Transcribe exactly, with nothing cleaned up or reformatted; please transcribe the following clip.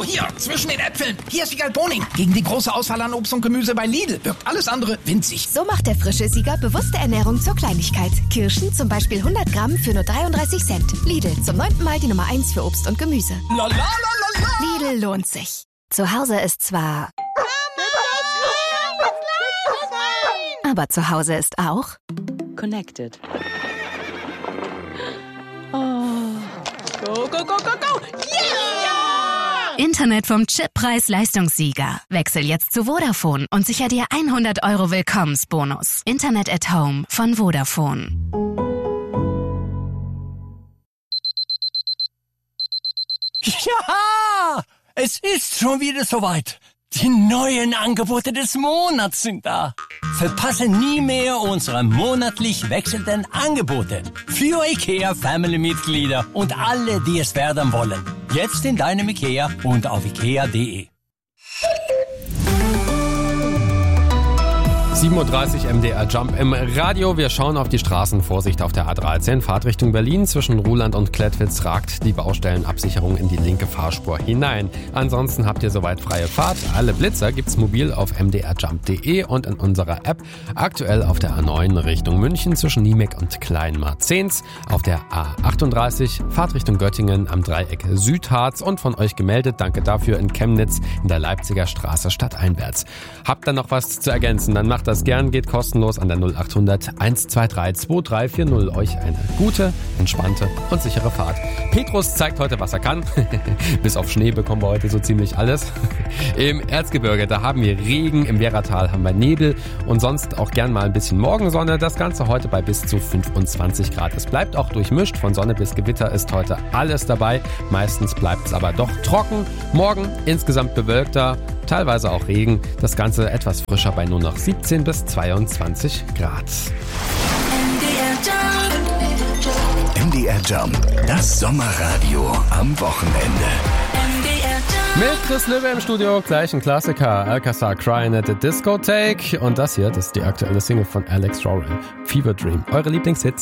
Oh, hier, zwischen den Äpfeln. Hier ist Siegal Boning. Gegen die große Auswahl an Obst und Gemüse bei Lidl wirkt alles andere winzig. So macht der frische Sieger bewusste Ernährung zur Kleinigkeit. Kirschen zum Beispiel hundert Gramm für nur dreiunddreißig Cent. Lidl, zum neunten Mal die Nummer eins für Obst und Gemüse. La, la, la, la, la. Lidl lohnt sich. Zu Hause ist zwar... Aber zu Hause ist auch... Connected. Oh. Go, go, go, go, go! Yeah! Internet vom Chip-Preis-Leistungssieger. Wechsel jetzt zu Vodafone und sicher dir hundert Euro Willkommensbonus. Internet at Home von Vodafone. Ja, es ist schon wieder soweit. Die neuen Angebote des Monats sind da. Verpasse nie mehr unsere monatlich wechselnden Angebote. Für IKEA Family-Mitglieder und alle, die es werden wollen. Jetzt in deinem IKEA und auf ikea punkt de. sieben Uhr dreißig M D R Jump im Radio. Wir schauen auf die Straßen. Vorsicht auf der A dreizehn. Fahrt Richtung Berlin. Zwischen Ruhland und Klettwitz ragt die Baustellenabsicherung in die linke Fahrspur hinein. Ansonsten habt ihr soweit freie Fahrt. Alle Blitzer gibt's mobil auf m d r jump punkt de und in unserer App. Aktuell auf der A neun Richtung München zwischen Niemek und Kleinmarzens. Auf der A achtunddreißig Fahrt Richtung Göttingen am Dreieck Südharz. Und von euch gemeldet, danke dafür, in Chemnitz in der Leipziger Straße stadteinwärts. Habt ihr noch was zu ergänzen, dann macht das gern, geht kostenlos an der null acht hundert eins zwei drei zwei drei vier null. Euch eine gute, entspannte und sichere Fahrt. Petrus zeigt heute, was er kann. Bis auf Schnee bekommen wir heute so ziemlich alles. Im Erzgebirge, da haben wir Regen, im Werratal haben wir Nebel und sonst auch gern mal ein bisschen Morgensonne. Das Ganze heute bei bis zu fünfundzwanzig Grad. Es bleibt auch durchmischt, von Sonne bis Gewitter ist heute alles dabei. Meistens bleibt es aber doch trocken. Morgen insgesamt bewölkter, teilweise auch Regen. Das Ganze etwas frischer bei nur noch siebzehn bis zweiundzwanzig Grad. M D R Jump, das Sommerradio am Wochenende. Mit Chris Löwe im Studio, gleich ein Klassiker, Alcazar Crying at the Discotheque. Und das hier, das ist die aktuelle Single von Alex Roran, Fever Dream. Eure Lieblingshits.